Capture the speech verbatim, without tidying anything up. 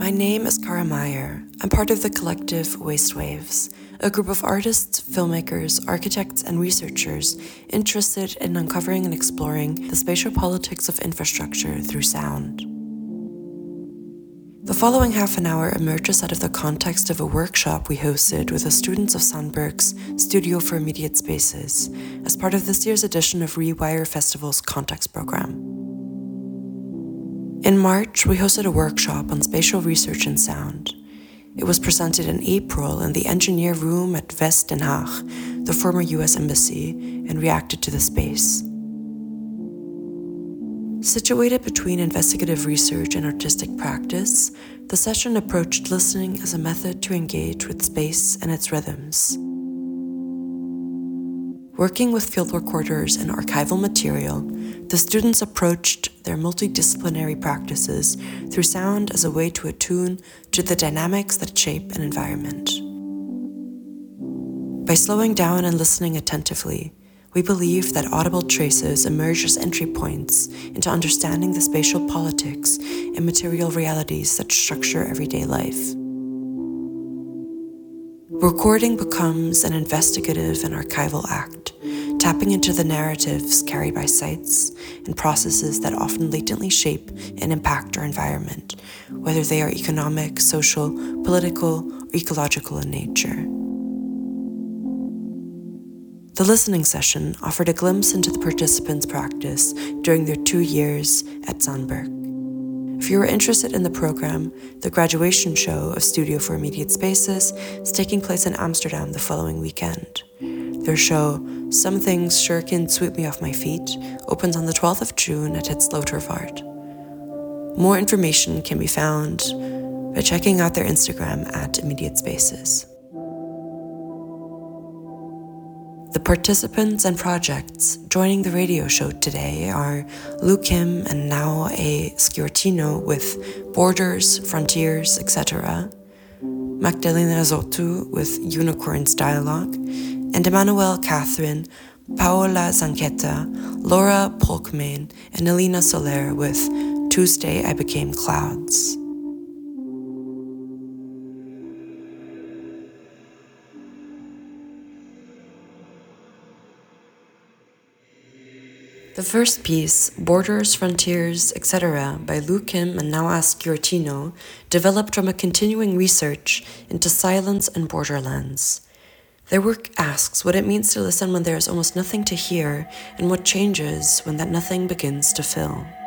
My name is Cara Meyer. I'm part of the collective Waste Waves, a group of artists, filmmakers, architects, and researchers interested in uncovering and exploring the spatial politics of infrastructure through sound. The following half an hour emerges out of the context of a workshop we hosted with the students of Sandberg's Studio for Immediate Spaces as part of this year's edition of Rewire Festival's Context program. In March, we hosted a workshop on spatial research and sound. It was presented in April in the engineer room at West Den Haag, the former U S Embassy, and reacted to the space. Situated between investigative research and artistic practice, the session approached listening as a method to engage with space and its rhythms. Working with field recorders and archival material, the students approached their multidisciplinary practices through sound as a way to attune to the dynamics that shape an environment. By slowing down and listening attentively, we believe that audible traces emerge as entry points into understanding the spatial politics and material realities that structure everyday life. Recording becomes an investigative and archival act, tapping into the narratives carried by sites and processes that often latently shape and impact our environment, whether they are economic, social, political, or ecological in nature. The listening session offered a glimpse into the participants' practice during their two years at Sandberg. If you are interested in the program, the graduation show of Studio for Immediate Spaces is taking place in Amsterdam the following weekend. Their show, Some Things Sure Can Sweep Me Off My Feet, opens on the twelfth of June at Het Slotervaart. More information can be found by checking out their Instagram at Immediate Spaces. The participants and projects joining the radio show today are Lu Kim and Nao A. Sciortino with Borders, Frontiers, et cetera, Magdalena Zotu with Unicorns Dialogue, and Emmanuel Catherine, Paola Zanchetta, Laura Polkman, and Elena Soler with Tuesday I Became Clouds. The first piece, Borders, Frontiers, et cetera, by Lu Kim and Nao A. Sciortino, developed from a continuing research into silence and borderlands. Their work asks what it means to listen when there is almost nothing to hear and what changes when that nothing begins to fill.